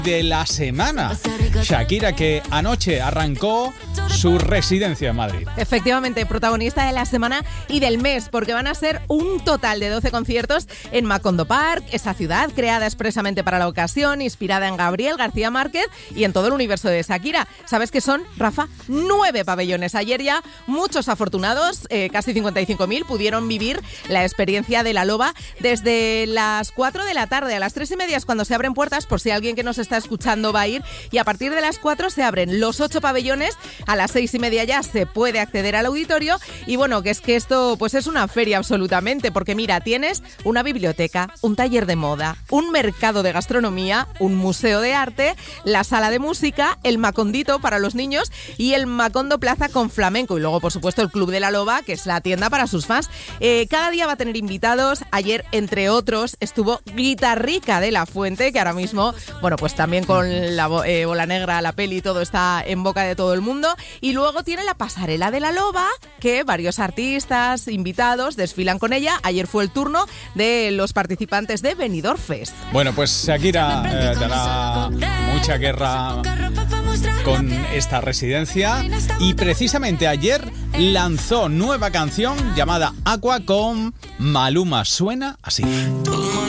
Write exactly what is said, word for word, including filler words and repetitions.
de la semana. Shakira, que anoche arrancó su residencia en Madrid. Efectivamente, protagonista de la semana y del mes, porque van a ser un total de doce conciertos en Macondo Park, esa ciudad creada expresamente para la ocasión, inspirada en Gabriel García Márquez y en todo el universo de Shakira. ¿Sabes qué son, Rafa? Nueve pabellones. Ayer ya muchos afortunados, eh, casi cincuenta y cinco mil, pudieron vivir la experiencia de La Loba desde las cuatro de la tarde. A las tres y media es cuando se abren puertas, por si alguien que nos está escuchando va a ir, y a partir de las cuatro se abren los ocho pabellones. A las seis y media ya se puede acceder al auditorio y bueno, que es que esto pues es una feria absolutamente, porque mira, tienes una biblioteca, un taller de moda, un mercado de gastronomía, un museo de arte, la sala de música, el Macondito para los niños y el Macondo Plaza con flamenco, y luego por supuesto el Club de la Loba, que es la tienda para sus fans. Eh, cada día va a tener invitados. Ayer, entre otros, estuvo Guitarrica de la Fuente, que ahora mismo, bueno, pues también con la eh, Bola Negra, la peli, todo está en boca de todo el mundo. Y luego tiene la pasarela de la Loba, que varios artistas invitados desfilan con ella. Ayer fue el turno de los participantes de Benidorm Fest. Bueno, pues Shakira eh, dará mucha guerra con esta residencia y precisamente ayer lanzó nueva canción llamada Aqua con Maluma. Suena así.